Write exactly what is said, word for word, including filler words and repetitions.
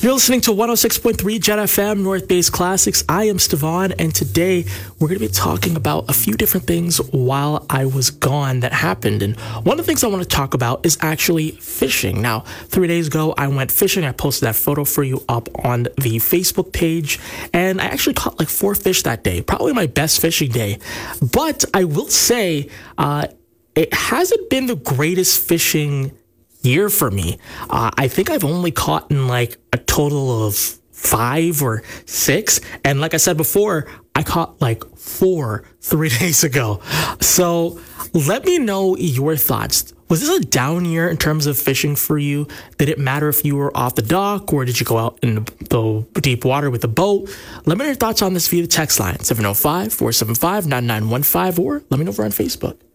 You're listening to one oh six point three Jet F M, North Base Classics. I am Stevan, and today we're going to be talking about a few different things while I was gone that happened. And one of the things I want to talk about is actually fishing. Now, three days ago, I went fishing. I posted that photo for you up on the Facebook page, and I actually caught like four fish that day. Probably my best fishing day. But I will say, uh, it hasn't been the greatest fishing year for me. Uh, I think I've only caught in like a total of five or six. And like I said before, I caught like four three days ago. So let me know your thoughts. Was this a down year in terms of fishing for you? Did it matter if you were off the dock or did you go out in the deep water with a boat? Let me know your thoughts on this via the text line, seven oh five, four seven five, nine nine one five, or let me know over on Facebook.